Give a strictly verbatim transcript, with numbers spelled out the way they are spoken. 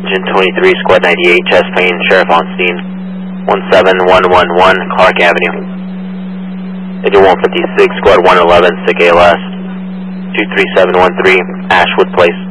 Engine twenty-three, Squad ninety-eight, chest plane, Sheriff on scene. one seven one one one, Clark Avenue. Engine one fifty-six, Squad one eleven, sick A L S. two three seven one three, Ashwood Place.